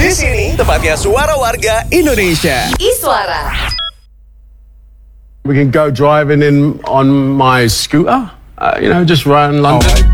Di sini tempatnya suara warga Indonesia. Iswara. We can go driving in on my scooter, just around London.